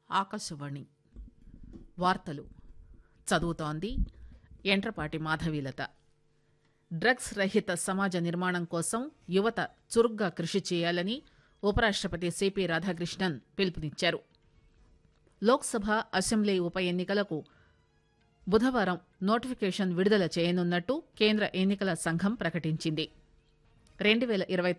ఆకాశవాణి వార్తలు చదువుతోంది ఎంట్రపాటి మాధవీలత. డ్రగ్స్ రహిత సమాజ నిర్మాణం కోసం యువత చురుగ్గా కృషి చేయాలని ఉపరాష్టపతి సిపి రాధాకృష్ణన్ పిలుపునిచ్చారు. లోక్సభ, అసెంబ్లీ ఉప ఎన్నికలకు బుధవారం నోటిఫికేషన్ విడుదల చేయనున్నట్టు కేంద్ర ఎన్నికల సంఘం ప్రకటించింది.